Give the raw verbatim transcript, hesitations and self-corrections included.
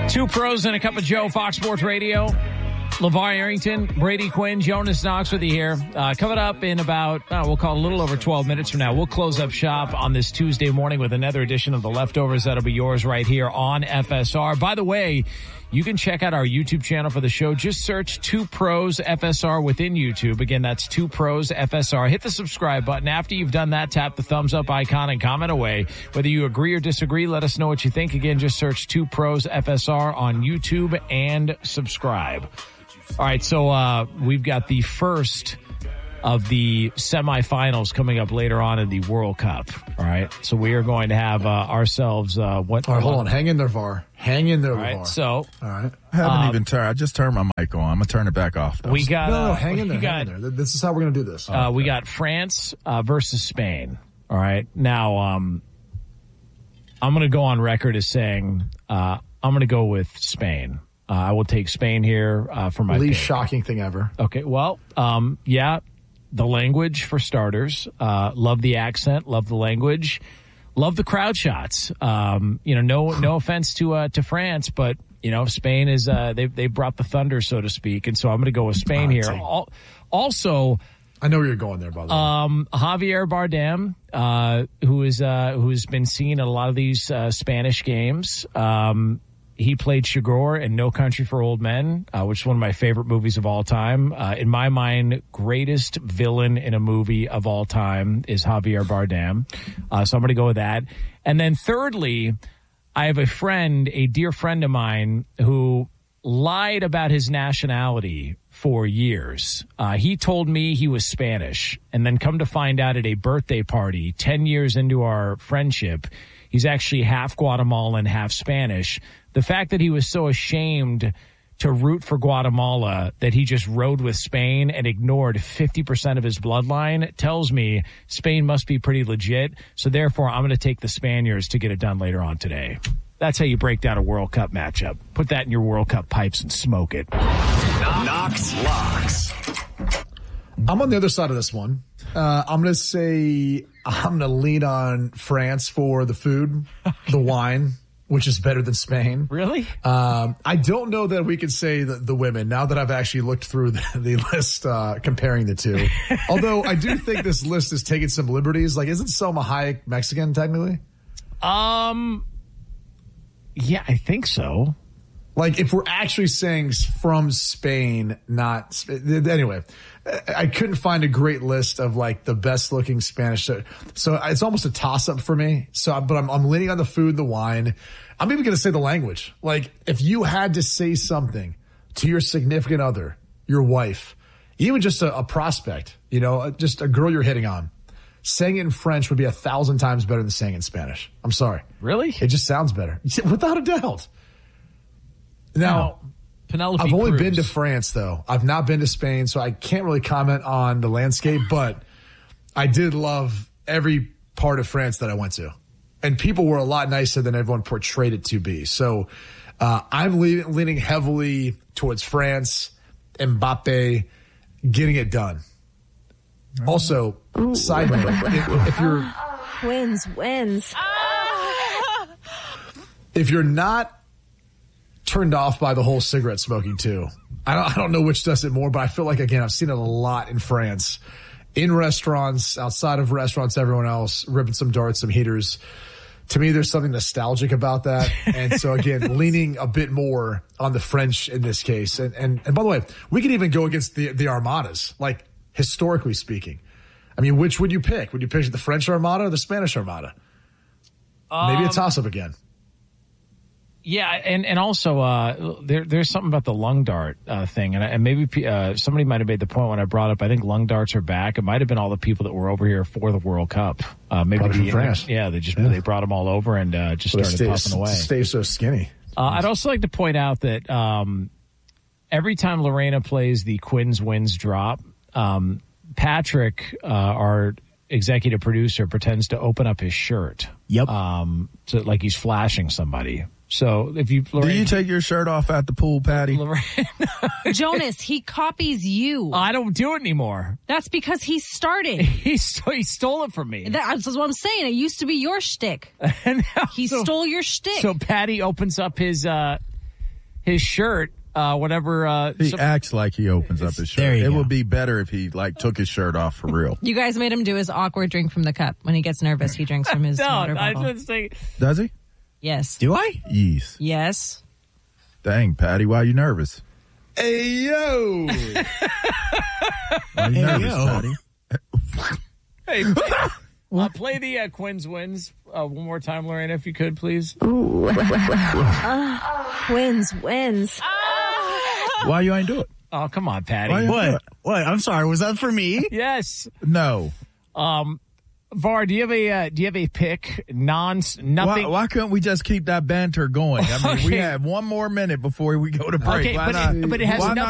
Two pros and a cup of Joe, Fox Sports Radio. LeVar Arrington, Brady Quinn, Jonas Knox with you here. Uh, coming up in about, uh, we'll call it a little over twelve minutes from now. We'll close up shop on this Tuesday morning with another edition of The Leftovers. That'll be yours right here on F S R. By the way, you can check out our YouTube channel for the show. Just search Two Pros F S R within YouTube. Again, that's Two Pros F S R. Hit the subscribe button. After you've done that, tap the thumbs up icon and comment away. Whether you agree or disagree, let us know what you think. Again, just search Two Pros F S R on YouTube and subscribe. All right, so uh, we've got the first of the semifinals coming up later on in the World Cup. All right, so we are going to have uh, ourselves. Uh, what? All right, hold on. Hang in there, V A R. Hang in there, All right, V A R. so all right. I haven't um, even turned. I just turned my mic on. I'm gonna turn it back off. Though. we got. No, no, uh, hang in there. we Hang got, in there. This is how we're going to do this. Uh, we got France uh, versus Spain. All right, now um, I'm going to go on record as saying uh, I'm going to go with Spain. Uh, I will take Spain here uh, for my least pick. shocking thing ever. Okay, well, um, yeah, the language for starters. Uh, love the accent, love the language, love the crowd shots. Um, you know, no no offense to uh, to France, but you know, Spain is uh, they they brought the thunder, so to speak, and so I'm going to go with Spain Oh, here. take- Al- Also, I know where you're going there, by the way. um, Javier Bardem, uh, who is uh, who has been seen in a lot of these uh, Spanish games. Um, He played Chigurh in No Country for Old Men, uh, which is one of my favorite movies of all time. Uh, in my mind, greatest villain in a movie of all time is Javier Bardem. Uh, so I'm going to go with that. And then thirdly, I have a friend, a dear friend of mine, who lied about his nationality for years. Uh, he told me he was Spanish, and then come to find out at a birthday party ten years into our friendship, he's actually half Guatemalan, half Spanish. The fact that he was so ashamed to root for Guatemala that he just rode with Spain and ignored fifty percent of his bloodline tells me Spain must be pretty legit. So therefore, I'm going to take the Spaniards to get it done later on today. That's how you break down a World Cup matchup. Put that in your World Cup pipes and smoke it. Knox Locks. I'm on the other side of this one. Uh, I'm going to say I'm going to lean on France for the food, the wine, which is better than Spain. Really? Um, I don't know that we could say the, the women, now that I've actually looked through the, the list, uh, comparing the two. Although I do think this list is taking some liberties. Like, isn't Selma Hayek Mexican, technically? Um, yeah, I think so. Like, if we're actually saying from Spain, not Sp- anyway, I couldn't find a great list of like the best looking Spanish. So, so it's almost a toss up for me. So, but I'm, I'm leaning on the food, the wine. I'm even going to say the language. Like, if you had to say something to your significant other, your wife, even just a, a prospect, you know, just a girl you're hitting on, saying it in French would be a thousand times better than saying it in Spanish. I'm sorry. Really? It just sounds better. Without a doubt. Now, Penelope I've only Cruz. been to France, though. I've not been to Spain, so I can't really comment on the landscape, but I did love every part of France that I went to. And people were a lot nicer than everyone portrayed it to be. So uh, I'm leaning, leaning heavily towards France, Mbappe, getting it done. Also, Ooh. side note, if, if you're... Wins, wins. If you're not turned off by the whole cigarette smoking too. I don't, I don't know which does it more, but I feel like, again, I've seen it a lot in France, in restaurants, outside of restaurants, everyone else ripping some darts, some heaters. To me, there's something nostalgic about that. And so again, leaning a bit more on the French in this case. And, and, and by the way, we could even go against the, the Armadas, like historically speaking. I mean, which would you pick? Would you pick the French Armada or the Spanish Armada? Um, Maybe a toss up again. Yeah, and and also uh, there there's something about the lung dart uh, thing, and, and maybe uh, somebody might have made the point when I brought up. I think lung darts are back. It might have been all the people that were over here for the World Cup. Uh, maybe Probably the, from France. Yeah, they just Yeah. they brought them all over and uh, just started stay, puffing away. Stay so skinny. Uh, I'd also like to point out that um, every time Lorena plays the Quinn's Wins drop, um, Patrick, uh, our executive producer, pretends to open up his shirt. Yep. Um, to, like he's flashing somebody. So if you, Lorraine, do you take your shirt off at the pool, Patty? Lorraine, Jonas, he copies you. I don't do it anymore. That's because he started. He, st- he stole it from me. That's what I'm saying. It used to be your shtick. And now- He so, stole your shtick. So Patty opens up his uh, his shirt uh, whenever uh, He some- acts like he opens up his shirt. There you It go. would be better if he like took his shirt off for real. You guys made him do his awkward drink from the cup. When he gets nervous, he drinks from his water No, I bottle. just think Does he? Yes. Do I? Yes. Yes. Dang, Patty, why you nervous? Hey, yo. Why you Hey, nervous, yo. Patty? Hey, uh, play the uh, Quinn's wins uh, one more time, Lorena, if you could, please. Wins, wins. Why you ain't do it? Oh, come on, Patty. Why you- What? What? I'm sorry. Was that for me? Yes. No. Um, Var, do you have a uh, do you have a pick? Non Why, nothing. why couldn't we just keep that banter going? I mean, we Okay. have one more minute before we go to break. Okay, why but not, it- but it has why nothing